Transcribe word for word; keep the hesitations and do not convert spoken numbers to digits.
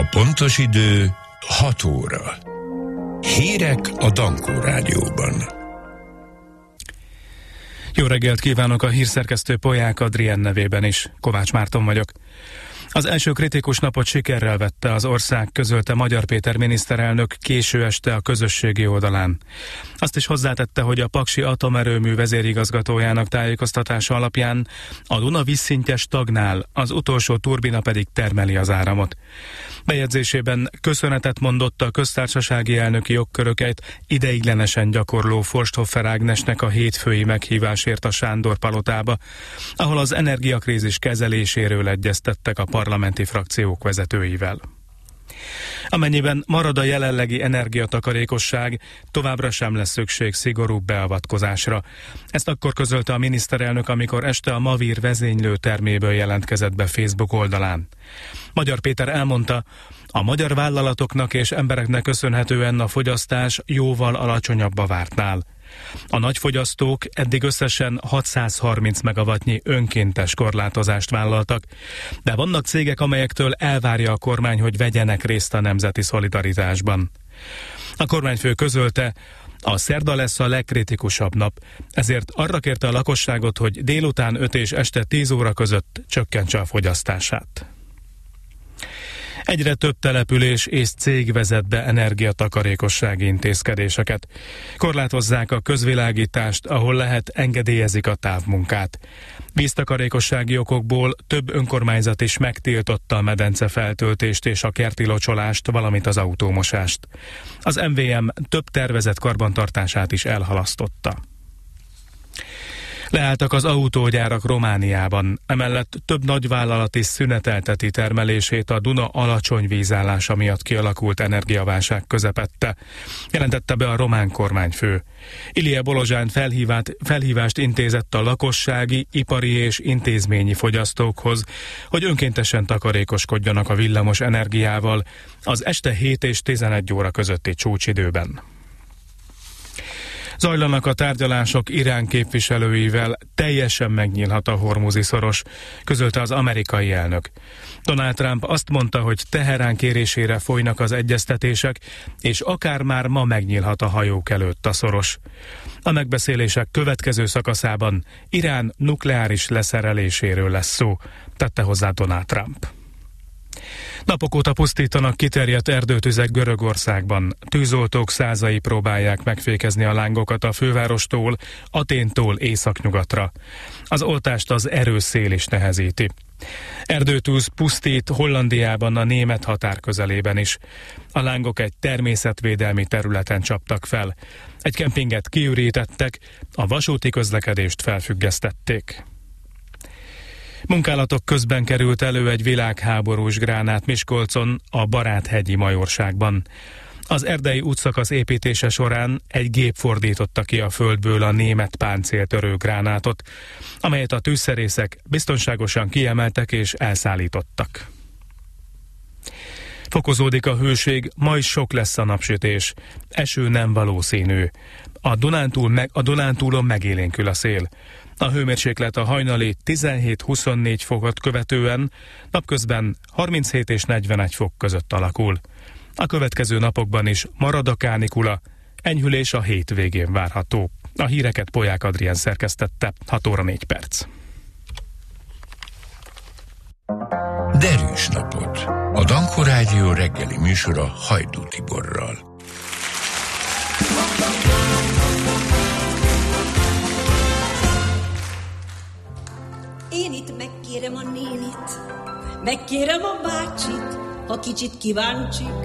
A pontos idő hat óra. Hírek a Dankó Rádióban. Jó reggelt kívánok, a hírszerkesztő Polyák Adrien nevében is. Kovács Márton vagyok. Az első kritikus napot sikerrel vette az ország, közölte Magyar Péter miniszterelnök késő este a közösségi oldalán. Azt is hozzátette, hogy a Paksi Atomerőmű vezérigazgatójának tájékoztatása alapján a Duna vízszintje stagnál, az utolsó turbina pedig termeli az áramot. Bejegyzésében köszönetet mondott a köztársasági elnöki jogköröket ideiglenesen gyakorló Forsthoffer Ágnesnek a hétfői meghívásért a Sándor palotába, ahol az energiakrízis kezeléséről egyeztettek a parlamenti frakciók vezetőivel. Amennyiben marad a jelenlegi energiatakarékosság, továbbra sem lesz szükség szigorúbb beavatkozásra. Ezt akkor közölte a miniszterelnök, amikor este a Mavír vezénylő terméből jelentkezett be Facebook oldalán. Magyar Péter elmondta, a magyar vállalatoknak és embereknek köszönhetően a fogyasztás jóval alacsonyabb a vártnál. A nagyfogyasztók eddig összesen hatszázharminc megawattnyi önkéntes korlátozást vállaltak, de vannak cégek, amelyektől elvárja a kormány, hogy vegyenek részt a nemzeti szolidaritásban. A kormányfő közölte, a szerda lesz a legkritikusabb nap, ezért arra kérte a lakosságot, hogy délután öt és este tíz óra között csökkentse a fogyasztását. Egyre több település és cég vezet be energiatakarékossági intézkedéseket. Korlátozzák a közvilágítást, ahol lehet, engedélyezik a távmunkát. Víztakarékossági okokból több önkormányzat is megtiltotta a medencefeltöltést és a kerti locsolást, valamint az autómosást. Az em vé em több tervezett karbantartását is elhalasztotta. Leálltak az autógyárak Romániában, emellett több nagyvállalat is szünetelteti termelését a Duna alacsony vízállása miatt kialakult energiaválság közepette, jelentette be a román kormányfő. Ilie Bolozsán felhívát, felhívást intézett a lakossági, ipari és intézményi fogyasztókhoz, hogy önkéntesen takarékoskodjanak a villamos energiával az este hét és tizenegy óra közötti csúcsidőben. Zajlanak a tárgyalások Irán képviselőivel, teljesen megnyílhat a hormuzi szoros, közölte az amerikai elnök. Donald Trump azt mondta, hogy Teherán kérésére folynak az egyeztetések, és akár már ma megnyílhat a hajók előtt a szoros. A megbeszélések következő szakaszában Irán nukleáris leszereléséről lesz szó, tette hozzá Donald Trump. Napok óta pusztítanak kiterjedt erdőtüzek Görögországban. Tűzoltók százai próbálják megfékezni a lángokat a fővárostól, Athéntól északnyugatra. Az oltást az erős szél is nehezíti. Erdőtűz pusztít Hollandiában, a német határ közelében is. A lángok egy természetvédelmi területen csaptak fel. Egy kempinget kiürítettek, a vasúti közlekedést felfüggesztették. Munkálatok közben került elő egy világháborús gránát Miskolcon, a Baráthegyi Majorságban. Az erdei útszakasz építése során egy gép fordította ki a földből a német páncéltörő gránátot, amelyet a tűzszerészek biztonságosan kiemeltek és elszállítottak. Fokozódik a hőség, ma is sok lesz a napsütés. Eső nem valószínű. A Dunántúl meg, a Dunántúlon megélénkül a szél. A hőmérséklet a hajnali tizenhét-huszonnégy fokot követően napközben harminchét és negyvenegy fok között alakul. A következő napokban is marad a kánikula, enyhülés a hét végén várható. A híreket Polyák Adrien szerkesztette, hat óra négy perc. Derűs napot! A Dankó Rádió reggeli műsora Hajdú Tiborral. Én itt megkérem a nénit, megkérem a bácsit, ha kicsit kíváncsi.